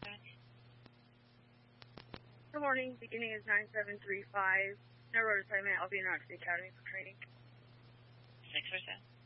dispatch. Good morning. Beginning is 9735. No road assignment. I'll be in Roxy Academy for training. 6 or 7.